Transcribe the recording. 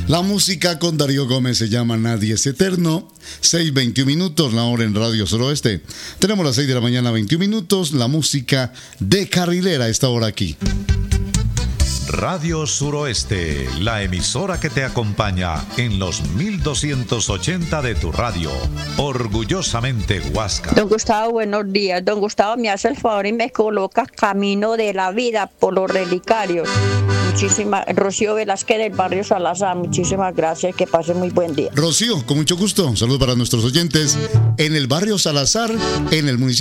La música con Darío Gómez se llama Nadie es Eterno. 6:21 minutos, la hora en Radio Suroeste. Tenemos las 6 de la mañana, 21 minutos. La música de carrilera a esta hora aquí. Radio Suroeste, la emisora que te acompaña en los 1280 de tu radio. Orgullosamente Huasca. Don Gustavo, buenos días. Don Gustavo, me hace el favor y me coloca Camino de la Vida por los Relicarios. Muchísimas, Rocío Velázquez del barrio Salazar, muchísimas gracias, que pasen muy buen día. Rocío, con mucho gusto. Saludos para nuestros oyentes en el barrio Salazar, en el municipio